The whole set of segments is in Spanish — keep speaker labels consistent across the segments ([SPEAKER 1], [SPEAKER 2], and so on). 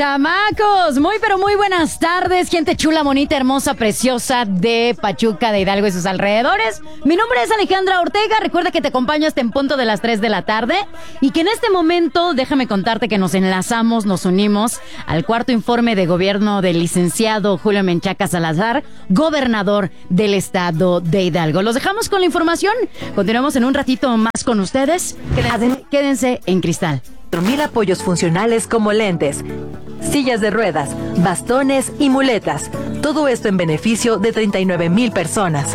[SPEAKER 1] Chamacos, muy pero muy buenas tardes, gente chula, bonita, hermosa, preciosa de Pachuca, de Hidalgo y sus alrededores. Mi nombre es Alejandra Ortega, recuerda que te acompaño hasta en punto de las 3 de la tarde y que en este momento, déjame contarte que nos enlazamos, nos unimos al cuarto informe de gobierno del licenciado Julio Menchaca Salazar, gobernador del estado de Hidalgo. Los dejamos con la información, continuamos en un ratito más con ustedes, quédense en cristal.
[SPEAKER 2] 4,000 apoyos funcionales como lentes, sillas de ruedas, bastones y muletas. Todo esto en beneficio de 39,000 personas.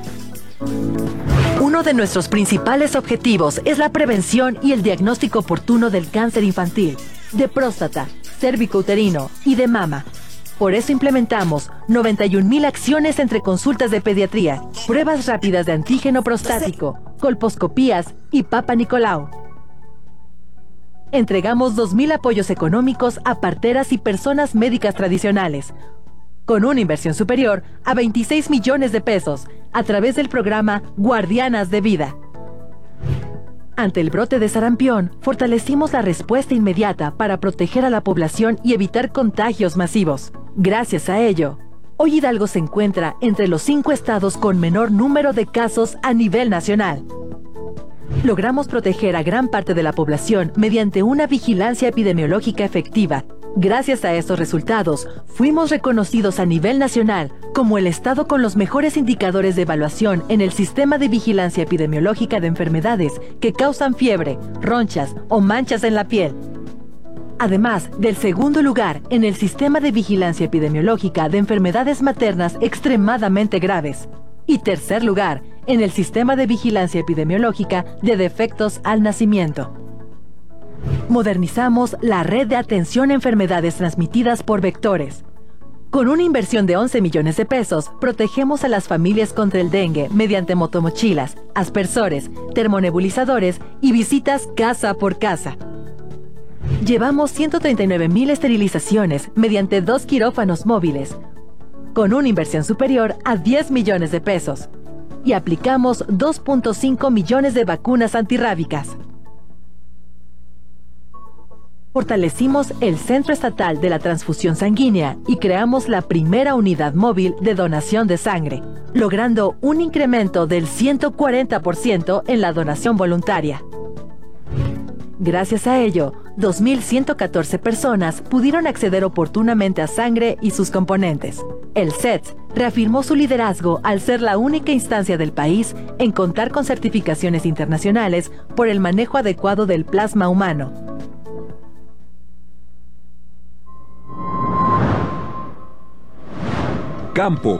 [SPEAKER 2] Uno de nuestros principales objetivos es la prevención y el diagnóstico oportuno del cáncer infantil, de próstata, cérvico-uterino y de mama. Por eso implementamos 91,000 acciones entre consultas de pediatría, pruebas rápidas de antígeno prostático, colposcopías y Papa Nicolau. Entregamos 2,000 apoyos económicos a parteras y personas médicas tradicionales, con una inversión superior a 26 millones de pesos, a través del programa Guardianas de Vida. Ante el brote de sarampión, fortalecimos la respuesta inmediata para proteger a la población y evitar contagios masivos. Gracias a ello, hoy Hidalgo se encuentra entre los 5 estados con menor número de casos a nivel nacional. Logramos proteger a gran parte de la población mediante una vigilancia epidemiológica efectiva. Gracias a estos resultados, fuimos reconocidos a nivel nacional como el estado con los mejores indicadores de evaluación en el sistema de vigilancia epidemiológica de enfermedades que causan fiebre, ronchas o manchas en la piel. Además del segundo lugar en el sistema de vigilancia epidemiológica de enfermedades maternas extremadamente graves. Y tercer lugar en el sistema de vigilancia epidemiológica de defectos al nacimiento. Modernizamos la red de atención a enfermedades transmitidas por vectores. Con una inversión de 11 millones de pesos, protegemos a las familias contra el dengue mediante motomochilas, aspersores, termonebulizadores y visitas casa por casa. Llevamos 139,000 esterilizaciones mediante 2 quirófanos móviles, con una inversión superior a 10 millones de pesos. Y aplicamos 2.5 millones de vacunas antirrábicas. Fortalecimos el Centro Estatal de la Transfusión Sanguínea y creamos la primera unidad móvil de donación de sangre, logrando un incremento del 140% en la donación voluntaria. Gracias a ello, 2,114 personas pudieron acceder oportunamente a sangre y sus componentes. El CETS reafirmó su liderazgo al ser la única instancia del país en contar con certificaciones internacionales por el manejo adecuado del plasma humano.
[SPEAKER 3] Campo.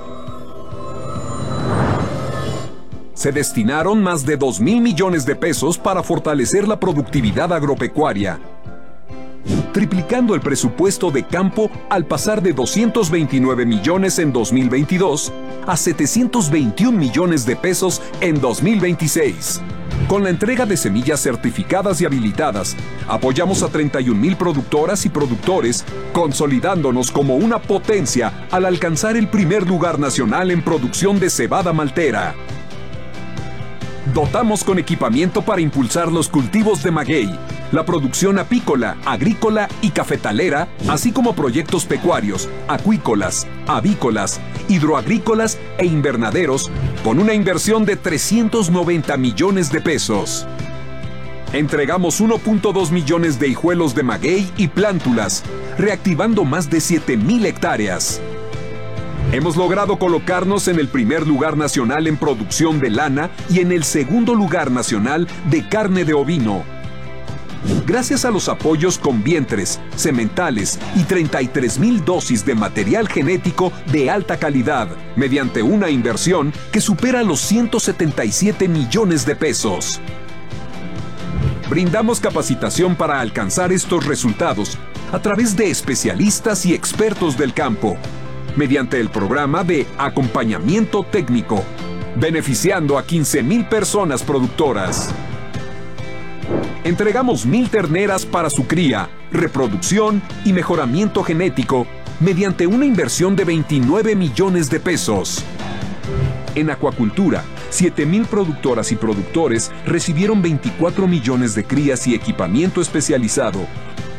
[SPEAKER 3] Se destinaron más de 2,000 millones de pesos para fortalecer la productividad agropecuaria, triplicando el presupuesto de campo al pasar de 229 millones en 2022 a 721 millones de pesos en 2026. Con la entrega de semillas certificadas y habilitadas, apoyamos a 31,000 productoras y productores, consolidándonos como una potencia al alcanzar el primer lugar nacional en producción de cebada maltera. Dotamos con equipamiento para impulsar los cultivos de maguey, la producción apícola, agrícola y cafetalera, así como proyectos pecuarios, acuícolas, avícolas, hidroagrícolas e invernaderos, con una inversión de 390 millones de pesos. Entregamos 1.2 millones de hijuelos de maguey y plántulas, reactivando más de 7,000 hectáreas. Hemos logrado colocarnos en el primer lugar nacional en producción de lana y en el segundo lugar nacional de carne de ovino. Gracias a los apoyos con vientres, sementales y 33,000 dosis de material genético de alta calidad, mediante una inversión que supera los 177 millones de pesos. Brindamos capacitación para alcanzar estos resultados a través de especialistas y expertos del campo, mediante el programa de acompañamiento técnico, beneficiando a 15,000 personas productoras. Entregamos 1,000 terneras para su cría, reproducción y mejoramiento genético mediante una inversión de 29 millones de pesos. En acuacultura, 7,000 productoras y productores recibieron 24 millones de crías y equipamiento especializado,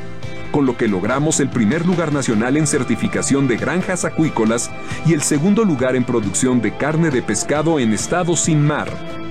[SPEAKER 3] con lo que logramos el primer lugar nacional en certificación de granjas acuícolas y el segundo lugar en producción de carne de pescado en estados sin mar.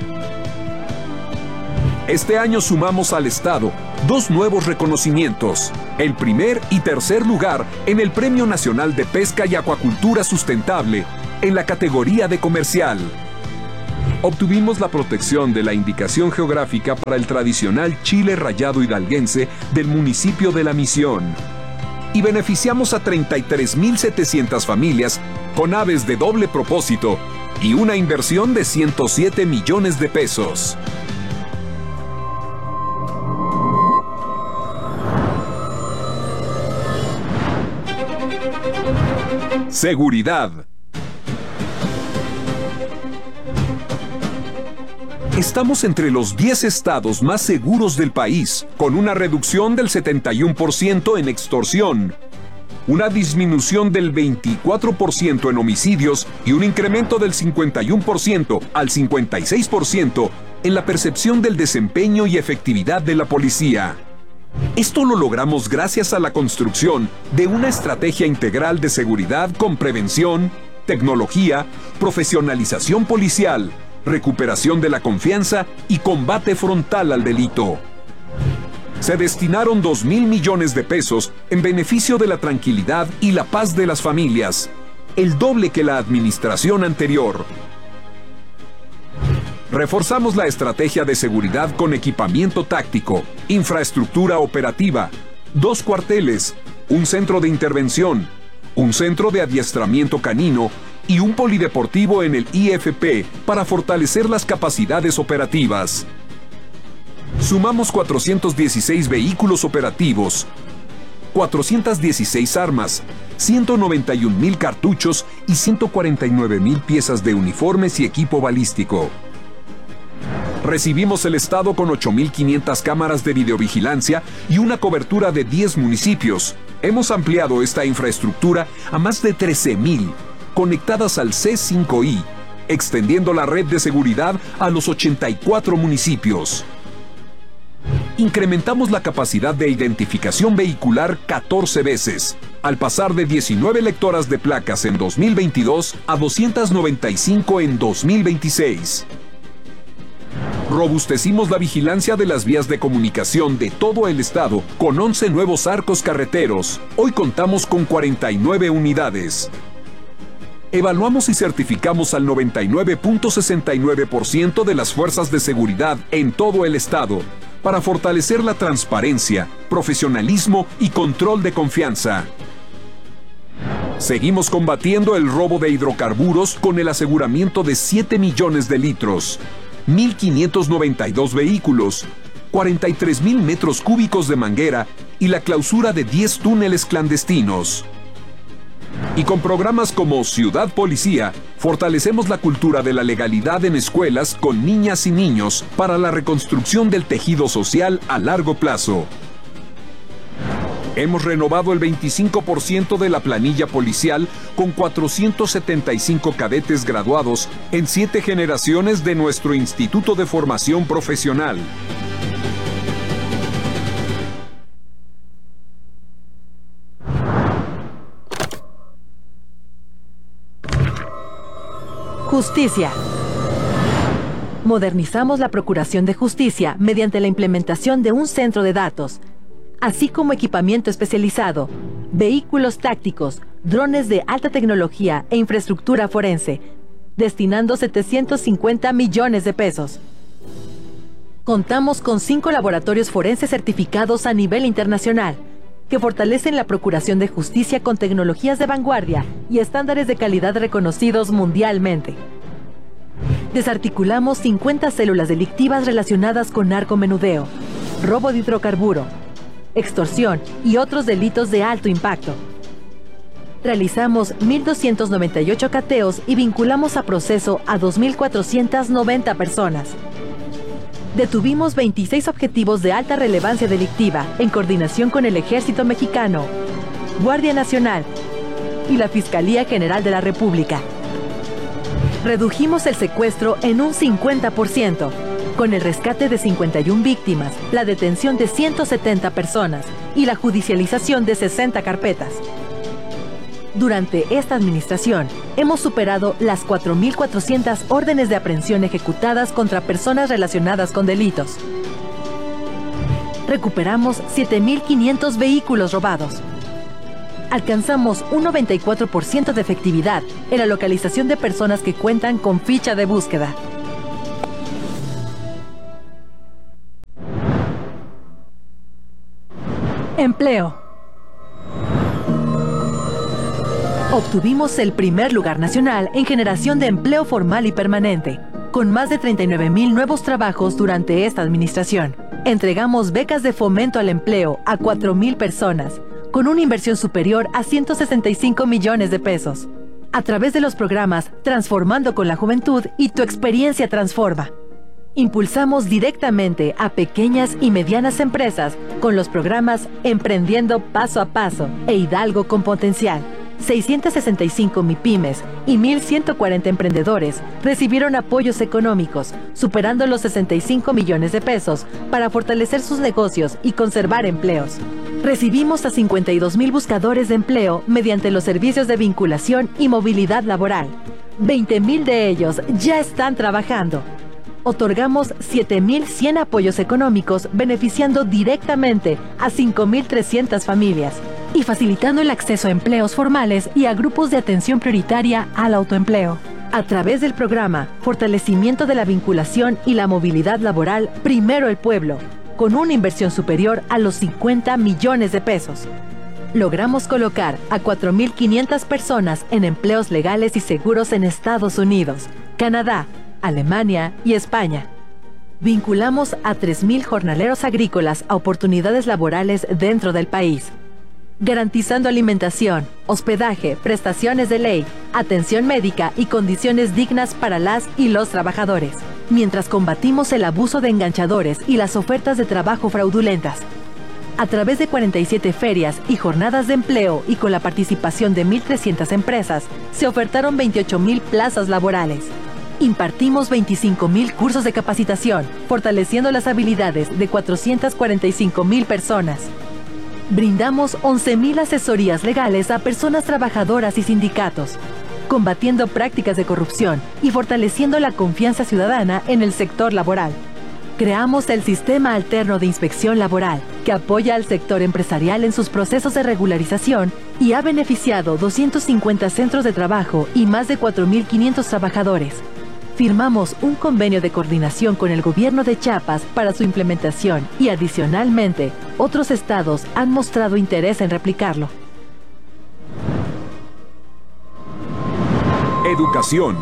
[SPEAKER 3] Este año sumamos al estado 2 nuevos reconocimientos, el primer y tercer lugar en el Premio Nacional de Pesca y Acuacultura Sustentable, en la categoría de comercial. Obtuvimos la protección de la indicación geográfica para el tradicional chile rallado hidalguense del municipio de La Misión. Y beneficiamos a 33,700 familias con aves de doble propósito y una inversión de 107 millones de pesos. Seguridad. Estamos entre los 10 estados más seguros del país, con una reducción del 71% en extorsión, una disminución del 24% en homicidios y un incremento del 51% al 56% en la percepción del desempeño y efectividad de la policía. Esto lo logramos gracias a la construcción de una estrategia integral de seguridad con prevención, tecnología, profesionalización policial, recuperación de la confianza y combate frontal al delito. Se destinaron 2,000 millones de pesos en beneficio de la tranquilidad y la paz de las familias, el doble que la administración anterior. Reforzamos la estrategia de seguridad con equipamiento táctico, infraestructura operativa, 2 cuarteles, un centro de intervención, un centro de adiestramiento canino y un polideportivo en el IFP para fortalecer las capacidades operativas. Sumamos 416 vehículos operativos, 416 armas, 191,000 cartuchos y 149,000 piezas de uniformes y equipo balístico. Recibimos el estado con 8,500 cámaras de videovigilancia y una cobertura de 10 municipios. Hemos ampliado esta infraestructura a más de 13,000, conectadas al C5I, extendiendo la red de seguridad a los 84 municipios. Incrementamos la capacidad de identificación vehicular 14 veces, al pasar de 19 lectoras de placas en 2022 a 295 en 2026. Robustecimos la vigilancia de las vías de comunicación de todo el estado con 11 nuevos arcos carreteros. Hoy contamos con 49 unidades. Evaluamos y certificamos al 99.69% de las fuerzas de seguridad en todo el estado para fortalecer la transparencia, profesionalismo y control de confianza. Seguimos combatiendo el robo de hidrocarburos con el aseguramiento de 7 millones de litros. 1,592 vehículos, 43,000 metros cúbicos de manguera y la clausura de 10 túneles clandestinos. Y con programas como Ciudad Policía, fortalecemos la cultura de la legalidad en escuelas con niñas y niños para la reconstrucción del tejido social a largo plazo. Hemos renovado el 25% de la planilla policial con 475 cadetes graduados en 7 generaciones de nuestro Instituto de Formación Profesional.
[SPEAKER 2] Justicia. Modernizamos la Procuración de Justicia mediante la implementación de un centro de datos, así como equipamiento especializado, vehículos tácticos, drones de alta tecnología e infraestructura forense, destinando 750 millones de pesos. Contamos con 5 laboratorios forenses certificados a nivel internacional, que fortalecen la Procuración de Justicia con tecnologías de vanguardia y estándares de calidad reconocidos mundialmente. Desarticulamos 50 células delictivas relacionadas con narcomenudeo, robo de hidrocarburo, extorsión y otros delitos de alto impacto. Realizamos 1,298 cateos y vinculamos a proceso a 2,490 personas. Detuvimos 26 objetivos de alta relevancia delictiva en coordinación con el Ejército Mexicano, Guardia Nacional y la Fiscalía General de la República. Redujimos el secuestro en un 50%. con el rescate de 51 víctimas, la detención de 170 personas y la judicialización de 60 carpetas. Durante esta administración, hemos superado las 4.400 órdenes de aprehensión ejecutadas contra personas relacionadas con delitos. Recuperamos 7.500 vehículos robados. Alcanzamos un 94% de efectividad en la localización de personas que cuentan con ficha de búsqueda. Empleo. Obtuvimos el primer lugar nacional en generación de empleo formal y permanente, con más de 39,000 nuevos trabajos durante esta administración. Entregamos becas de fomento al empleo a 4,000 personas, con una inversión superior a 165 millones de pesos. A través de los programas Transformando con la Juventud y Tu Experiencia Transforma. Impulsamos directamente a pequeñas y medianas empresas con los programas Emprendiendo Paso a Paso e Hidalgo con Potencial. 665 MIPYMES y 1,140 emprendedores recibieron apoyos económicos, superando los 65 millones de pesos para fortalecer sus negocios y conservar empleos. Recibimos a 52,000 buscadores de empleo mediante los servicios de vinculación y movilidad laboral. 20,000 de ellos ya están trabajando. Otorgamos 7,100 apoyos económicos beneficiando directamente a 5,300 familias y facilitando el acceso a empleos formales y a grupos de atención prioritaria al autoempleo. A través del programa Fortalecimiento de la Vinculación y la Movilidad Laboral Primero el Pueblo, con una inversión superior a los 50 millones de pesos. Logramos colocar a 4,500 personas en empleos legales y seguros en Estados Unidos, Canadá, Alemania y España. Vinculamos a 3,000 jornaleros agrícolas a oportunidades laborales dentro del país, garantizando alimentación, hospedaje, prestaciones de ley, atención médica y condiciones dignas para las y los trabajadores, mientras combatimos el abuso de enganchadores y las ofertas de trabajo fraudulentas. A través de 47 ferias y jornadas de empleo y con la participación de 1,300 empresas, se ofertaron 28,000 plazas laborales. Impartimos 25,000 cursos de capacitación, fortaleciendo las habilidades de 445,000 personas. Brindamos 11,000 asesorías legales a personas trabajadoras y sindicatos, combatiendo prácticas de corrupción y fortaleciendo la confianza ciudadana en el sector laboral. Creamos el Sistema Alterno de Inspección Laboral, que apoya al sector empresarial en sus procesos de regularización y ha beneficiado 250 centros de trabajo y más de 4,500 trabajadores. Firmamos un convenio de coordinación con el gobierno de Chiapas para su implementación y, adicionalmente, otros estados han mostrado interés en replicarlo.
[SPEAKER 3] Educación.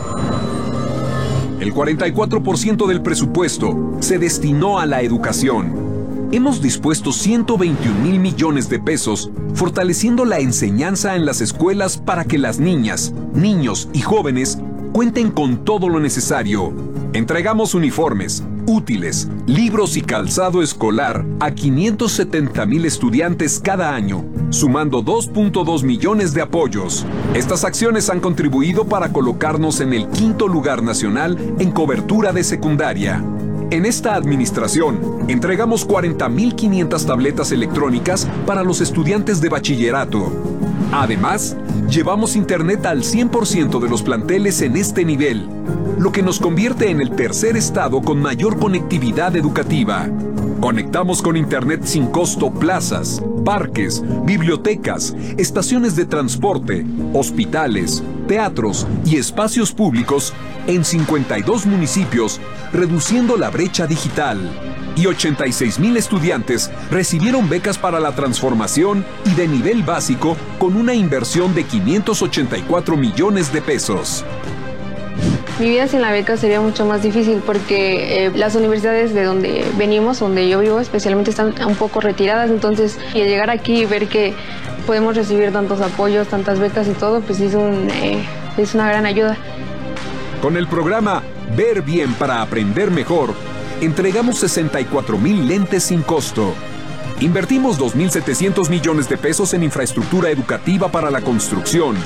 [SPEAKER 3] El 44% del presupuesto se destinó a la educación. Hemos dispuesto 121,000 millones de pesos, fortaleciendo la enseñanza en las escuelas para que las niñas, niños y jóvenes cuenten con todo lo necesario. Entregamos uniformes, útiles, libros y calzado escolar a 570,000 estudiantes cada año, sumando 2.2 millones de apoyos. Estas acciones han contribuido para colocarnos en el 5º lugar nacional en cobertura de secundaria. En esta administración, entregamos 40,500 tabletas electrónicas para los estudiantes de bachillerato. Además, llevamos internet al 100% de los planteles en este nivel, lo que nos convierte en el tercer estado con mayor conectividad educativa. Conectamos con internet sin costo plazas, parques, bibliotecas, estaciones de transporte, hospitales, teatros y espacios públicos en 52 municipios, reduciendo la brecha digital. Y 86,000 estudiantes recibieron becas para la transformación y de nivel básico con una inversión de 584 millones de pesos.
[SPEAKER 4] Mi vida sin la beca sería mucho más difícil porque las universidades de donde venimos, donde yo vivo especialmente, están un poco retiradas. Entonces, y llegar aquí y ver que podemos recibir tantos apoyos, tantas becas y todo, pues es una gran ayuda.
[SPEAKER 3] Con el programa Ver Bien para Aprender Mejor, entregamos 64,000 lentes sin costo. Invertimos 2,700 millones de pesos en infraestructura educativa para la construcción,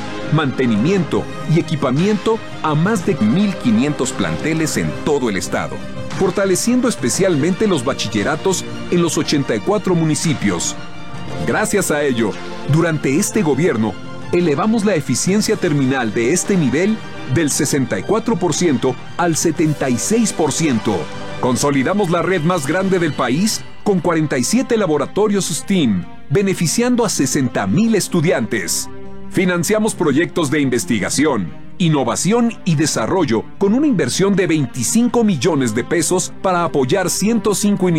[SPEAKER 3] mantenimiento y equipamiento a más de 1,500 planteles en todo el estado. fortaleciendo especialmente los bachilleratos en los 84 municipios. Gracias a ello, durante este gobierno, elevamos la eficiencia terminal de este nivel del 64% al 76%. Consolidamos la red más grande del país con 47 laboratorios STEAM, beneficiando a 60,000 estudiantes. Financiamos proyectos de investigación, innovación y desarrollo con una inversión de 25 millones de pesos para apoyar 105 iniciativas